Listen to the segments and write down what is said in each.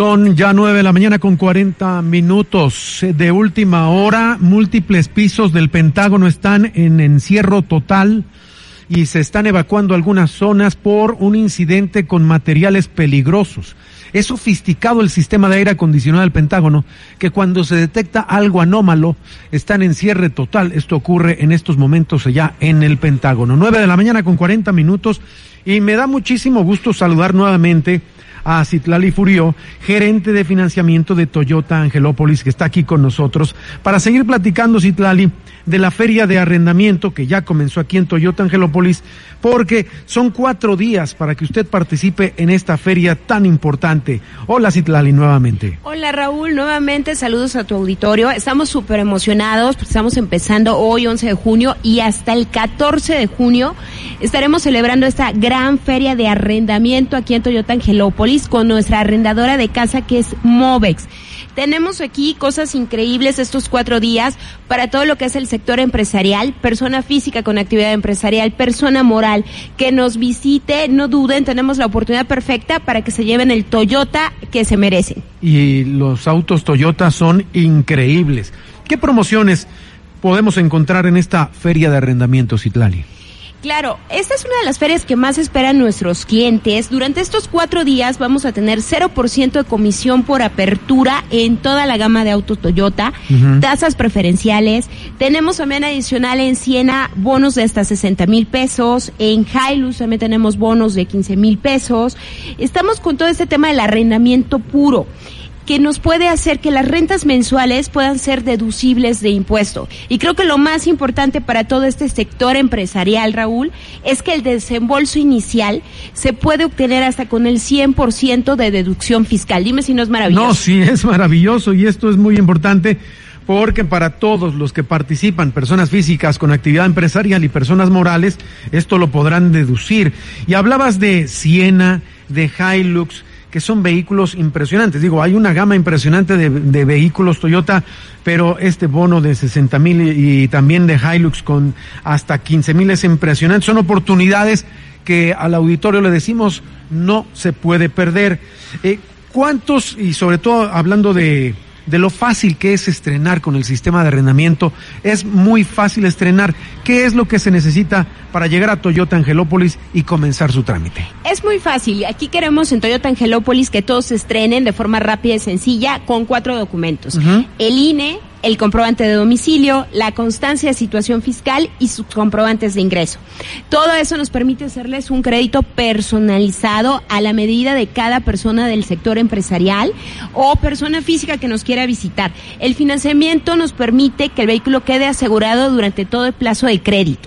Son ya 9:40 a.m. De última hora, múltiples pisos del Pentágono están en encierro total y se están evacuando algunas zonas por un incidente con materiales peligrosos. Es sofisticado el sistema de aire acondicionado del Pentágono, que cuando se detecta algo anómalo, está en cierre total. Esto ocurre en estos momentos allá en el Pentágono. 9:40 a.m. y me da muchísimo gusto saludar nuevamente a Citlali Furió, gerente de financiamiento de Toyota Angelópolis, que está aquí con nosotros, para seguir platicando, Citlali, de la feria de arrendamiento que ya comenzó aquí en Toyota Angelópolis, porque son 4 días para que usted participe en esta feria tan importante. Hola, Citlali, nuevamente. Hola, Raúl, nuevamente saludos a tu auditorio. Estamos súper emocionados porque estamos empezando hoy, 11 de junio, y hasta el 14 de junio estaremos celebrando esta gran feria de arrendamiento aquí en Toyota Angelópolis con nuestra arrendadora de casa, que es Movex. Tenemos aquí cosas increíbles estos 4 días para todo lo que es el sector empresarial, persona física con actividad empresarial, persona moral, que nos visite, no duden, tenemos la oportunidad perfecta para que se lleven el Toyota que se merecen. Y los autos Toyota son increíbles. ¿Qué promociones podemos encontrar en esta feria de arrendamiento, Citlali? Claro, esta es una de las ferias que más esperan nuestros clientes. Durante estos 4 días vamos a tener 0% de comisión por apertura en toda la gama de autos Toyota, tasas preferenciales. Tenemos también adicional en Siena bonos de hasta 60,000 pesos. En Hilux también tenemos bonos de 15,000 pesos. Estamos con todo este tema del arrendamiento puro, que nos puede hacer que las rentas mensuales puedan ser deducibles de impuesto. Y creo que lo más importante para todo este sector empresarial, Raúl, es que el desembolso inicial se puede obtener hasta con el 100% de deducción fiscal. Dime si no es maravilloso. No, sí, es maravilloso, y esto es muy importante porque para todos los que participan, personas físicas con actividad empresarial y personas morales, esto lo podrán deducir. Y hablabas de Siena, de Hilux, que son vehículos impresionantes. Digo, hay una gama impresionante de vehículos Toyota, pero este bono de 60,000 y también de Hilux con hasta 15,000 es impresionante. Son oportunidades que al auditorio le decimos no se puede perder. ¿Cuántos, y sobre todo hablando de lo fácil que es estrenar con el sistema de arrendamiento? Es muy fácil estrenar. ¿Qué es lo que se necesita para llegar a Toyota Angelópolis y comenzar su trámite? Es muy fácil. Aquí queremos en Toyota Angelópolis que todos se estrenen de forma rápida y sencilla con 4 documentos. El INE, el comprobante de domicilio, la constancia de situación fiscal y sus comprobantes de ingreso. Todo eso nos permite hacerles un crédito personalizado a la medida de cada persona del sector empresarial o persona física que nos quiera visitar. El financiamiento nos permite que el vehículo quede asegurado durante todo el plazo del crédito.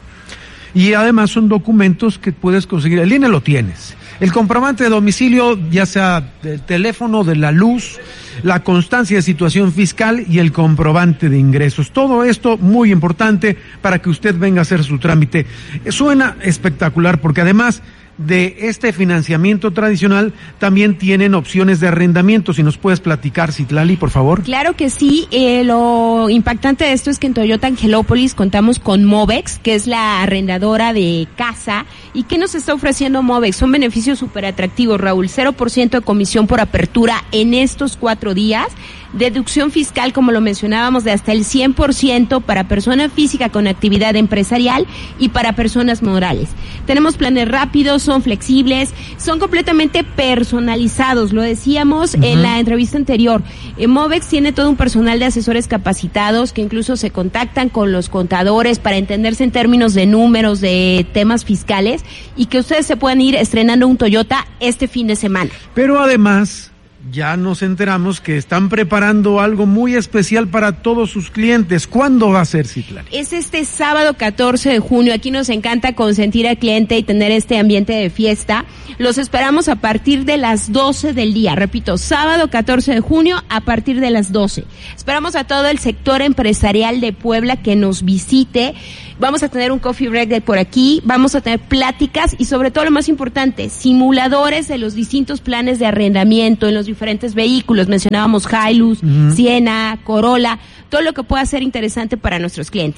Y además son documentos que puedes conseguir. El INE lo tienes. El comprobante de domicilio, ya sea del teléfono, de la luz, la constancia de situación fiscal y el comprobante de ingresos. Todo esto muy importante para que usted venga a hacer su trámite. Suena espectacular porque además de este financiamiento tradicional, también tienen opciones de arrendamiento. Si nos puedes platicar, Citlali, por favor. Claro que sí. Lo impactante de esto es que en Toyota Angelópolis contamos con Movex, que es la arrendadora de casa. ¿Y qué nos está ofreciendo Movex? Son beneficios súper atractivos, Raúl. 0% de comisión por apertura en estos 4 días. Deducción fiscal, como lo mencionábamos, de hasta el 100% para persona física con actividad empresarial y para personas morales. Tenemos planes rápidos, son flexibles, son completamente personalizados, lo decíamos en la entrevista anterior. Movex tiene todo un personal de asesores capacitados que incluso se contactan con los contadores para entenderse en términos de números, de temas fiscales, y que ustedes se puedan ir estrenando un Toyota este fin de semana. Pero además, ya nos enteramos que están preparando algo muy especial para todos sus clientes. ¿Cuándo va a ser, Citlali? Es este sábado 14 de junio. Aquí nos encanta consentir al cliente y tener este ambiente de fiesta. Los esperamos a partir de las 12 del día. Repito, sábado 14 de junio a partir de las 12. Esperamos a todo el sector empresarial de Puebla que nos visite. Vamos a tener un coffee break de por aquí, vamos a tener pláticas y sobre todo lo más importante, simuladores de los distintos planes de arrendamiento en los diferentes vehículos. Mencionábamos Hilux, Siena, Corolla, todo lo que pueda ser interesante para nuestros clientes.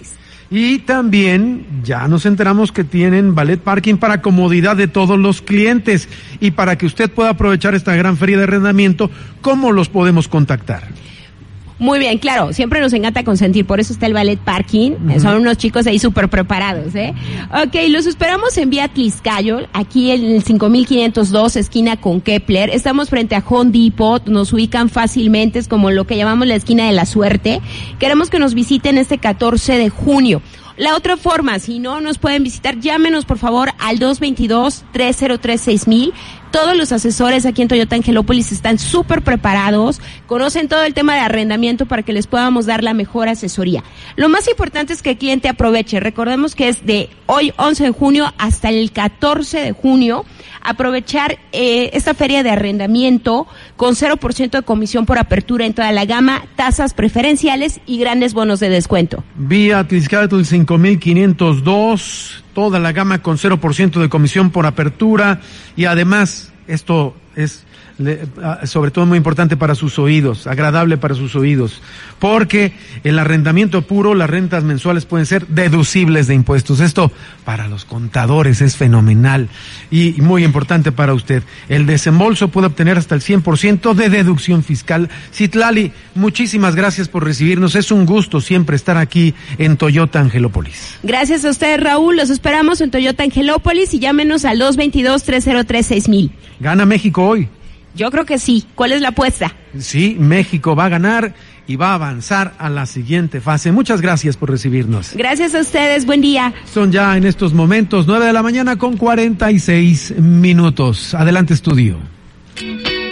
Y también ya nos enteramos que tienen valet parking para comodidad de todos los clientes. Y para que usted pueda aprovechar esta gran feria de arrendamiento, ¿cómo los podemos contactar? Muy bien, claro, siempre nos encanta consentir, por eso está el valet parking, son unos chicos ahí súper preparados, Ok, los esperamos en vía Tliscayo, aquí en el 5502, esquina con Kepler, estamos frente a Home Depot, nos ubican fácilmente, es como lo que llamamos la esquina de la suerte, queremos que nos visiten este 14 de junio. La otra forma, si no nos pueden visitar, llámenos por favor al 222-303-6000. Todos los asesores aquí en Toyota Angelópolis están súper preparados, conocen todo el tema de arrendamiento para que les podamos dar la mejor asesoría. Lo más importante es que el cliente aproveche. Recordemos que es de hoy 11 de junio hasta el 14 de junio. Aprovechar esta feria de arrendamiento con 0% de comisión por apertura en toda la gama, tasas preferenciales y grandes bonos de descuento. Vía Tliscayo 5502, toda la gama con 0% de comisión por apertura, y además esto es sobre todo muy importante para sus oídos, agradable para sus oídos, porque el arrendamiento puro, las rentas mensuales pueden ser deducibles de impuestos. Esto para los contadores es fenomenal y muy importante para usted. El desembolso puede obtener hasta el 100% de deducción fiscal. Citlali, muchísimas gracias por recibirnos. Es un gusto siempre estar aquí en Toyota Angelópolis. Gracias a ustedes, Raúl. Los esperamos en Toyota Angelópolis y llámenos al 222-303-6000. ¿Gana México hoy? Yo creo que sí. ¿Cuál es la apuesta? Sí, México va a ganar y va a avanzar a la siguiente fase. Muchas gracias por recibirnos. Gracias a ustedes. Buen día. Son ya en estos momentos 9 de la mañana con 46 minutos. Adelante, estudio.